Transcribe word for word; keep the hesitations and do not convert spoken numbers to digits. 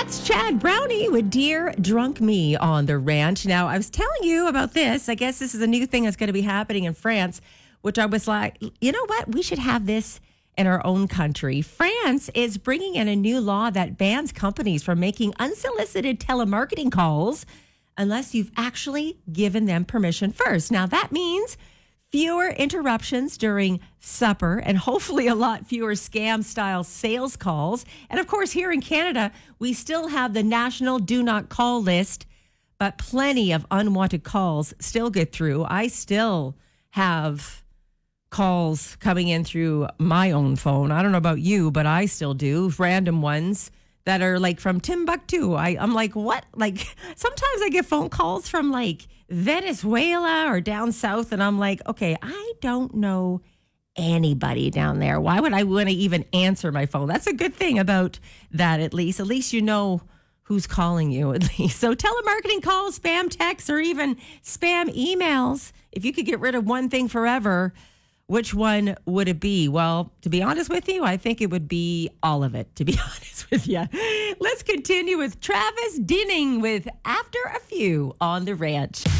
That's Chad Brownie with Dear Drunk Me on the Ranch. Now, I was telling you about this. I guess this is a new thing that's going to be happening in France, which I was like, you know what? We should have this in our own country. France is bringing in a new law that bans companies from making unsolicited telemarketing calls unless you've actually given them permission first. Now, that means fewer interruptions during supper and hopefully a lot fewer scam-style sales calls. And, of course, here in Canada, we still have the national do not call list, but plenty of unwanted calls still get through. I still have calls coming in through my own phone. I don't know about you, but I still do. Random ones that are like from Timbuktu. I, I'm like, what? Like, sometimes I get phone calls from like Venezuela or down south, and I'm like, okay, I don't know anybody down there. Why would I want to even answer my phone? That's a good thing about that, at least. At least you know who's calling you, at least. So telemarketing calls, spam texts, or even spam emails. If you could get rid of one thing forever, which one would it be? Well, to be honest with you, I think it would be all of it, to be honest with you. Let's continue with Travis Dinning with After a Few on the Ranch.